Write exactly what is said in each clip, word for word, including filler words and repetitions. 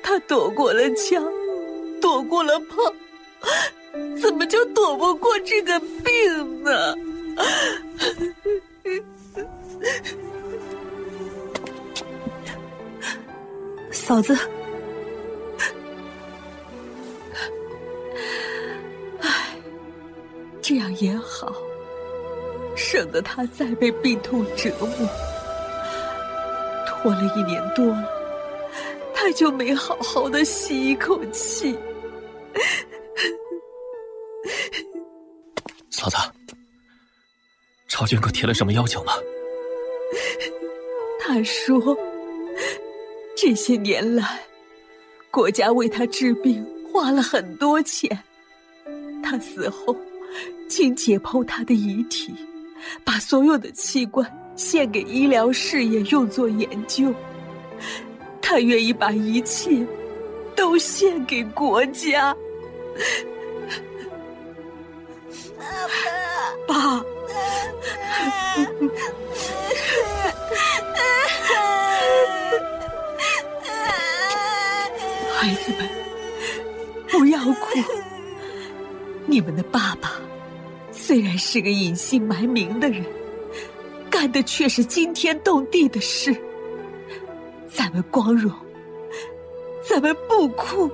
他躲过了枪，躲过了炮，怎么就躲不过这个病呢？ 嫂子， 唉，这样也好，省得他再被病痛折磨。拖了一年多了，他就没好好的吸一口气。 嫂子，朝君可提了什么要求吗？ 他说，这些年来，国家为他治病花了很多钱。他死后，请解剖他的遗体，把所有的器官献给医疗事业用作研究。他愿意把一切都献给国家。爸，孩子们，不要哭。你们的爸爸虽然是个隐姓埋名的人，干的却是惊天动地的事。咱们光荣，咱们不哭。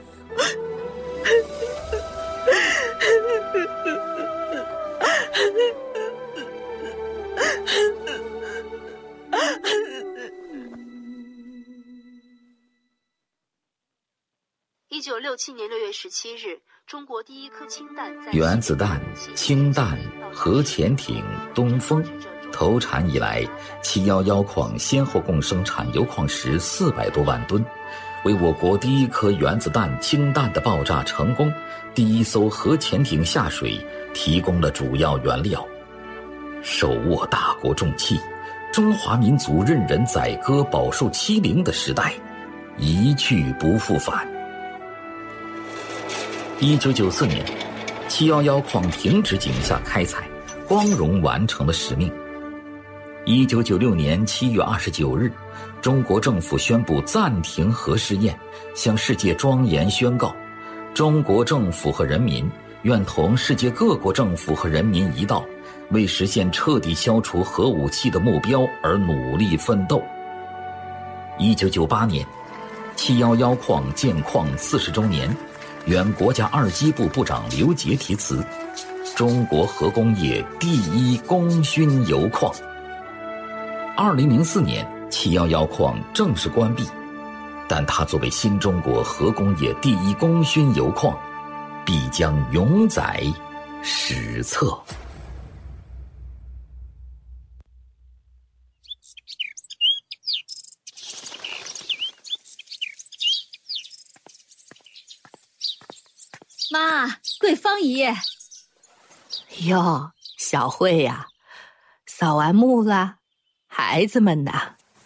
一九六七年六月十七日，中国第一颗氢弹在原子弹、氢弹、核潜艇、东风投产以来，七一一矿先后共生产铀矿石四百多万吨，为我国第一颗原子弹、氢弹的爆炸成功，第一艘核潜艇下水提供了主要原料。手握大国重器，中华民族任人宰割、饱受欺凌的时代一去不复返。一九九四年，七一一矿停止井下开采，光荣完成了使命。一九九六年七月二十九日，中国政府宣布暂停核试验，向世界庄严宣告：中国政府和人民愿同世界各国政府和人民一道，为实现彻底消除核武器的目标而努力奋斗。一九九八年，七一一矿建矿四十周年，原国家二机部部长刘杰题词：中国核工业第一功勋铀矿。二零零四年，七一一矿正式关闭，但它作为新中国核工业第一功勋铀矿，必将永载史册。 妈，桂芳姨。 哟，小慧呀、啊，扫完墓了？孩子们呢？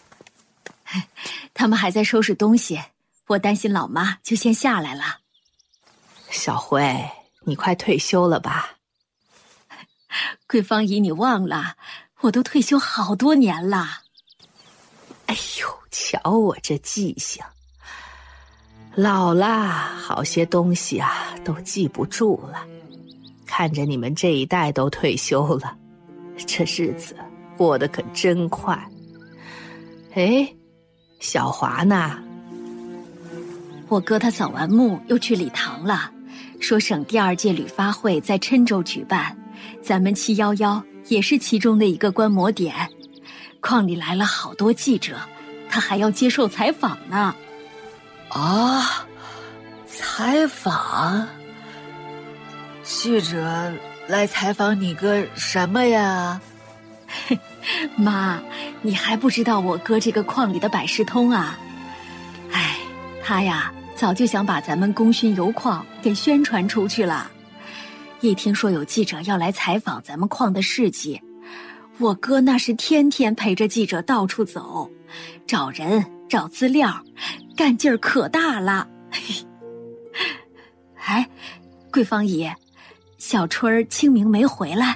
他们还在收拾东西，我担心老妈，就先下来了。 小慧，你快退休了吧？ 桂芳姨，你忘了，我都退休好多年了。 哎呦，瞧我这记性，老了，好些东西啊都记不住了。看着你们这一代都退休了，这日子过得可真快。哎，小华呢？ 我哥他扫完墓又去礼堂了，说省第二届旅发会在郴州举办，咱们七一一也是其中的一个观摩点。矿里来了好多记者，他还要接受采访呢。 啊，采访？记者来采访你哥什么呀？ 妈，你还不知道我哥这个矿里的百事通啊？哎，他呀早就想把咱们功勋铀矿给宣传出去了。一听说有记者要来采访咱们矿的事迹，我哥那是天天陪着记者到处走，找人找资料，干劲儿可大了。哎，桂芳姨，小春儿清明没回来？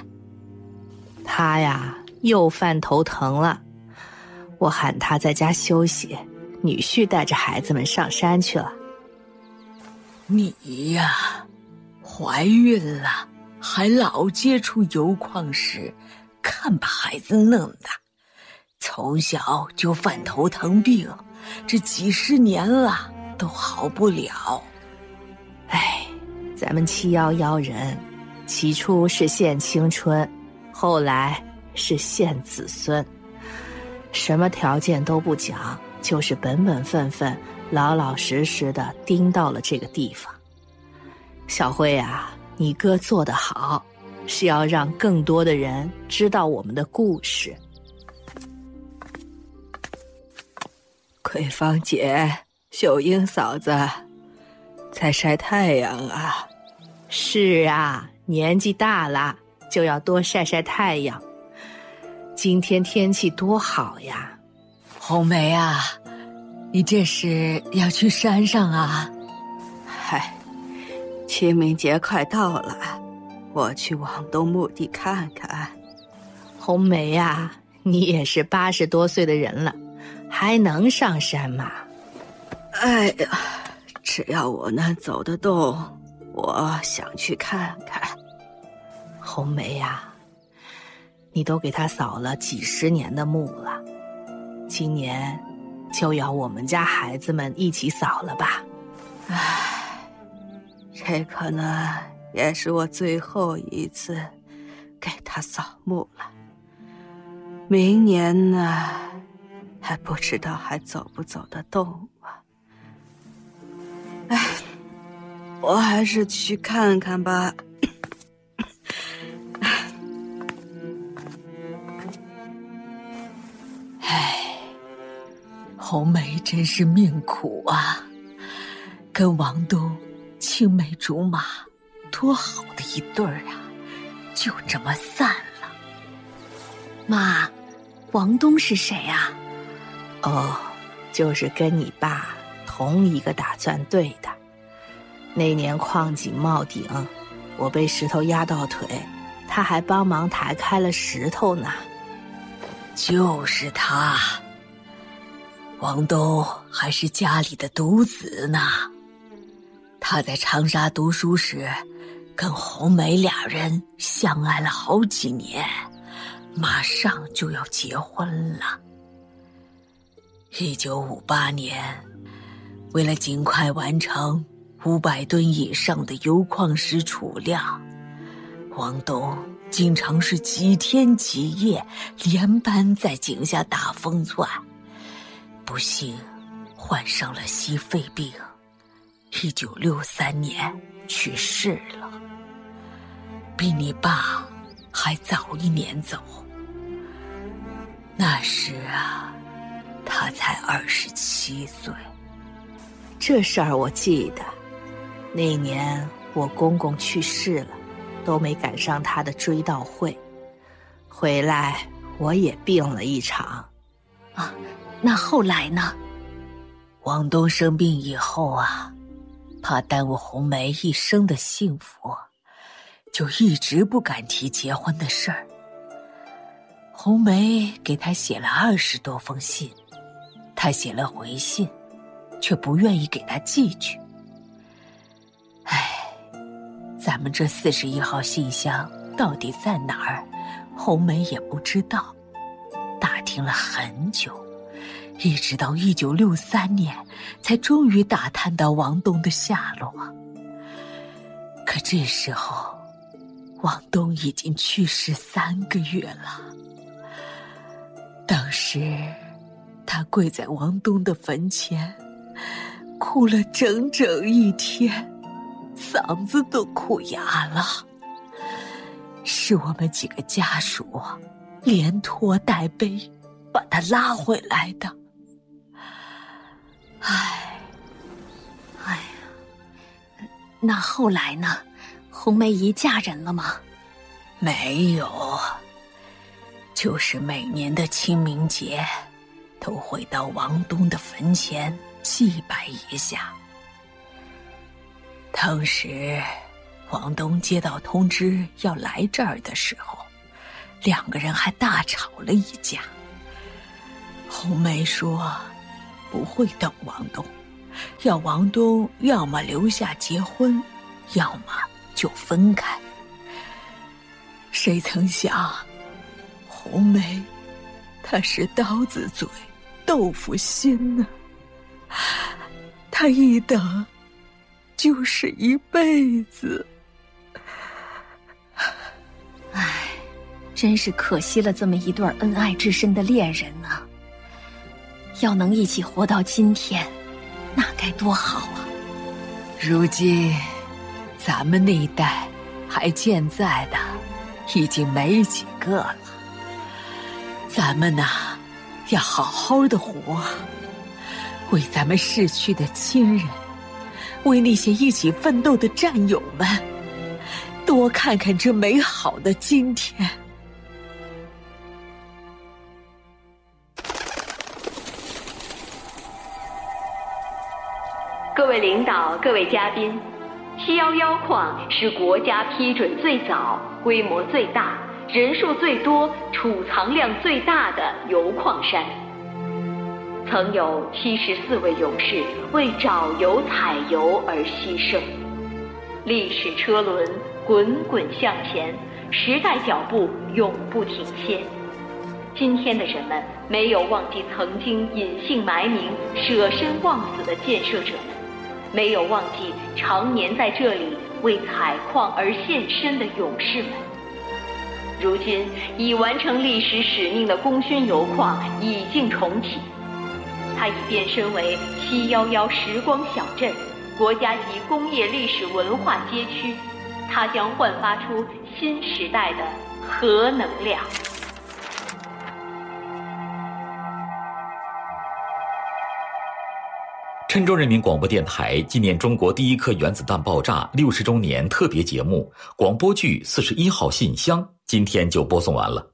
他呀又犯头疼了，我喊他在家休息， 女婿带着孩子们上山去了。 你呀，怀孕了，还老接触油矿石，看把孩子弄的，从小就犯头疼病，这几十年了都好不了。 哎，咱们七幺幺人，起初是献青春，后来是献子孙，什么条件都不讲，就是本本分分老老实实的盯到了这个地方。小辉啊，你哥做得好，是要让更多的人知道我们的故事。 桂芳姐，秀英嫂子，在晒太阳啊？ 是啊，年纪大了就要多晒晒太阳。今天天气多好呀！ 红梅啊，你这是要去山上啊？ 嗨，清明节快到了，我去往东墓地看看。 红梅呀，你也是八十多岁的人了，还能上山吗？ 哎呀，只要我能走得动，我想去看看。 红梅呀，你都给他扫了几十年的墓了，今年就要我们家孩子们一起扫了吧？ 唉，这可能也是我最后一次给他扫墓了。明年呢，还不知道还走不走得动啊。唉，我还是去看看吧。 唉，红梅真是命苦啊，跟王东青梅竹马，多好的一对儿啊，就这么散了。 妈，王东是谁啊？ 哦，就是跟你爸同一个打钻队的。那年矿井冒顶，我被石头压到腿，他还帮忙抬开了石头呢。 就是他，王东还是家里的独子呢。他在长沙读书时，跟红梅俩人相爱了好几年，马上就要结婚了。一九五八年，为了尽快完成五百吨以上的油矿石储量，王东经常是几天几夜连班在井下打风钻，不幸患上了矽肺病，一九六三年去世了，比你爸还早一年走。那时啊，他才二十七岁。 这事儿我记得，那年我公公去世了，都没赶上他的追悼会，回来我也病了一场。 啊，那后来呢？ 王东生病以后啊，怕耽误红梅一生的幸福，就一直不敢提结婚的事儿。红梅给他写了二十多封信，他写了回信，却不愿意给他寄去。唉，咱们这四十一号信箱到底在哪儿，红梅也不知道。打听了很久，一直到一九六三年，才终于打探到王东的下落。可这时候，王东已经去世三个月了。当时，他跪在王东的坟前，哭了整整一天，嗓子都哭哑了。是我们几个家属连拖带背把他拉回来的。唉， 哎呀，那后来呢？红梅姨嫁人了吗？ 没有，就是每年的清明节，都会到王东的坟前祭拜一下。当时王东接到通知要来这儿的时候，两个人还大吵了一架。红梅说不会等王东，要王东要么留下结婚，要么就分开。谁曾想，红梅，她是刀子嘴豆腐心呢、啊，她一等就是一辈子。 唉，真是可惜了这么一对恩爱至深的恋人啊！要能一起活到今天，那该多好啊！ 如今，咱们那一代还健在的，已经没几个了。咱们呐，要好好的活，为咱们逝去的亲人，为那些一起奋斗的战友们，多看看这美好的今天。 各位领导，各位嘉宾，七幺幺矿是国家批准最早、规模最大、人数最多、储藏量最大的油矿山。曾有七十四位勇士为找油采油而牺牲。历史车轮滚滚向前，时代脚步永不停歇。今天的人们没有忘记曾经隐姓埋名、舍身忘死的建设者们，没有忘记常年在这里为采矿而献身的勇士们。如今已完成历史使命的功勋油矿已经重启，它已变身为七幺幺时光小镇，国家级工业历史文化街区，它将焕发出新时代的核能量。 郴州人民广播电台纪念中国第一颗原子弹爆炸六十周年特别节目广播剧四十一号信箱，今天就播送完了。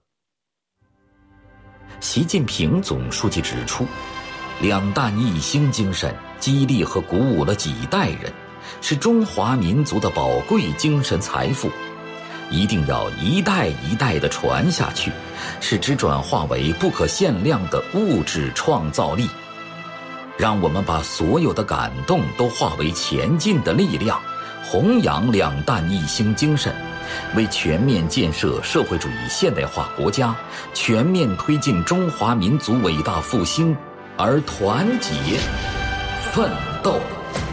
习近平总书记指出，两弹一星精神激励和鼓舞了几代人，是中华民族的宝贵精神财富，一定要一代一代地传下去，使之转化为不可限量的物质创造力。让我们把所有的感动都化为前进的力量，弘扬两弹一星精神，为全面建设社会主义现代化国家，全面推进中华民族伟大复兴而团结奋斗。